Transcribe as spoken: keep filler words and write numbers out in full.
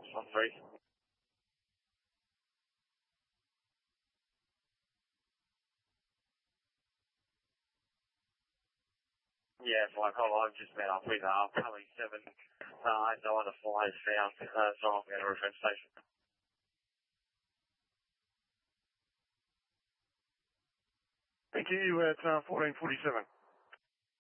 one three. Yeah, fine. Hold on, I've just met up with uh, Pally seven. Uh, no other flies found, uh, so I'm going to return station. Thank you, at uh, fourteen forty-seven.